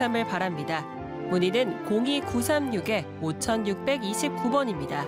동참을 바랍니다. 문의는 02936-5629번입니다.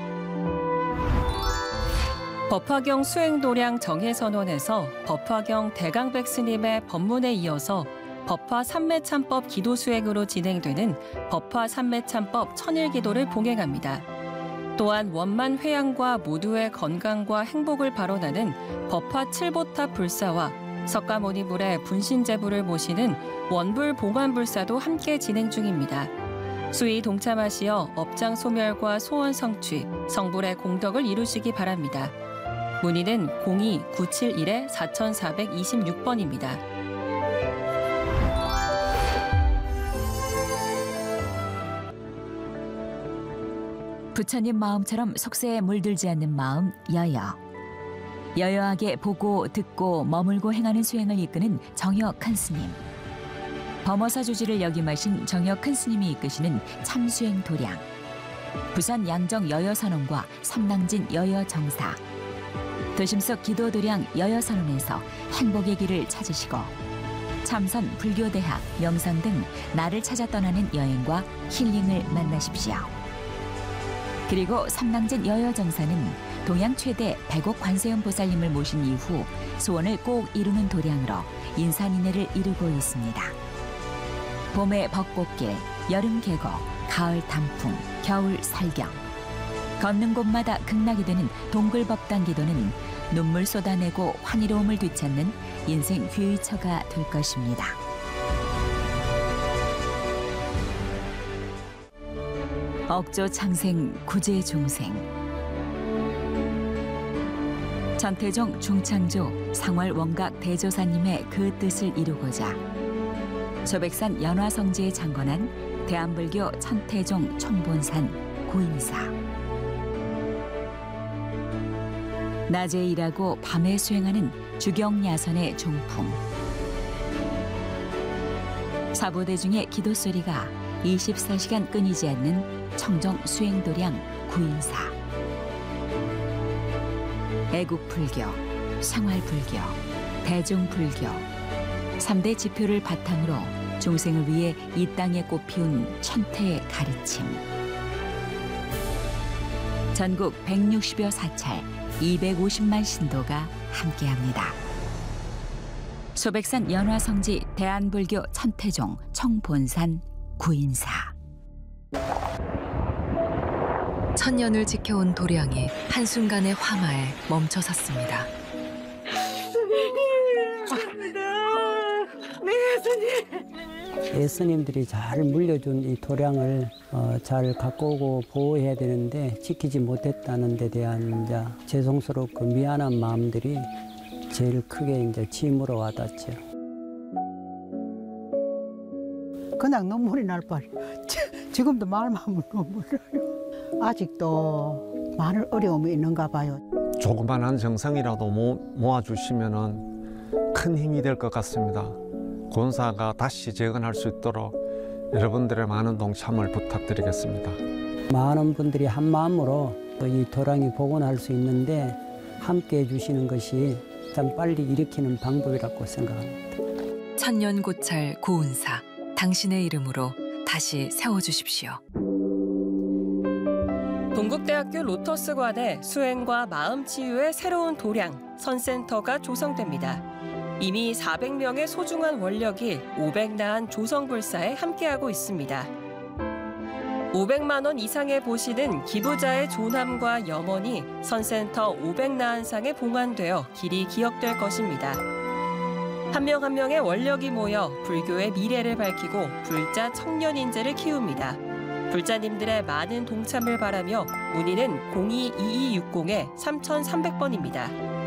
법화경 수행도량 정회선언에서 법화경 대강백 스님의 법문에 이어서 법화 삼매참법 기도 수행으로 진행되는 법화 삼매참법 천일기도를 봉행합니다. 또한 원만 회양과 모두의 건강과 행복을 발언하는 법화 칠보탑 불사와 석가모니불의 분신제불을 모시는 원불 봉환불사도 함께 진행 중입니다. 수의 동참하시어 업장 소멸과 소원 성취, 성불의 공덕을 이루시기 바랍니다. 문의는 02-971-4426번입니다. 부처님 마음처럼 속세에 물들지 않는 마음 여여. 여여하게 보고 듣고 머물고 행하는 수행을 이끄는 정여 큰 스님. 범어사 주지를 역임하신 정여 큰 스님이 이끄시는 참수행 도량. 부산 양정 여여선원과 삼낭진 여여정사. 도심속 기도도량 여여선원에서 행복의 길을 찾으시고 참선, 불교대학, 명상 등 나를 찾아 떠나는 여행과 힐링을 만나십시오. 그리고 삼낭진 여여정사는 동양 최대 100억 관세음 보살님을 모신 이후 소원을 꼭 이루는 도량으로 인산인해를 이루고 있습니다. 봄의 벚꽃길, 여름 계곡, 가을 단풍, 겨울 살경. 걷는 곳마다 극락이 되는 동굴법당 기도는 눈물 쏟아내고 환희로움을 되찾는 인생 휘의처가 될 것입니다. 억조 창생 구제 중생. 천태종 중창조 상월 원각 대조사님의 그 뜻을 이루고자 소백산 연화성지에 창건한 대한불교 천태종 총본산 구인사. 낮에 일하고 밤에 수행하는 주경야선의 종품. 사보대 중의 기도소리가 24시간 끊이지 않는 청정 수행도량 구인사. 애국불교, 생활불교, 대중불교 3대 지표를 바탕으로 중생을 위해 이 땅에 꽃피운 천태의 가르침. 전국 160여 사찰 250만 신도가 함께합니다. 소백산 연화성지 대한불교 천태종 청본산 구인사. 천년을 지켜온 도량이 한순간의 화마에 멈춰섰습니다. 예스님들이 잘 물려준 이 도량을 잘 갖고 오고 보호해야 되는데 지키지 못했다는 데 대한 이제 죄송스럽고 미안한 마음들이 제일 크게 이제 짐으로 와닿죠. 그냥 눈물이 날 뻔. 지금도 말만 하면 눈물 나요. 아직도 많은 어려움이 있는가 봐요. 조그만한 정성이라도 모아주시면 큰 힘이 될 것 같습니다. 권사가 다시 재건할 수 있도록 여러분들의 많은 동참을 부탁드리겠습니다. 많은 분들이 한 마음으로 이 도량이 복원할 수 있는데 함께해 주시는 것이 참 빨리 일으키는 방법이라고 생각합니다. 천년고찰 고운사, 당신의 이름으로 다시 세워주십시오. 동국대학교 로터스관에 수행과 마음치유의 새로운 도량, 선센터가 조성됩니다. 이미 400명의 소중한 원력이 500나한 조성불사에 함께하고 있습니다. 500만 원 이상의 보시는 기부자의 존함과 염원이 선센터 500나한상에 봉안되어 길이 기억될 것입니다. 한 명 한 명의 원력이 모여 불교의 미래를 밝히고 불자 청년 인재를 키웁니다. 불자님들의 많은 동참을 바라며 문의는 02-2260-3300번입니다.